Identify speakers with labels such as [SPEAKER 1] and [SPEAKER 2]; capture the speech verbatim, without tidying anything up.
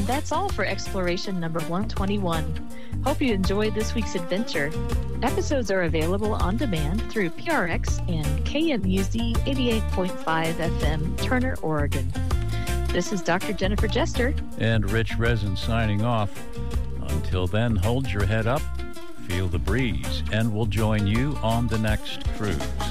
[SPEAKER 1] that's all for exploration number one twenty-one. Hope you enjoyed this week's adventure. Episodes are available on demand through P R X and K M U Z eighty-eight point five F M, Turner, Oregon. This is Doctor Jennifer Jester.
[SPEAKER 2] And Rich Resin signing off. Until then, hold your head up, feel the breeze, and we'll join you on the next cruise.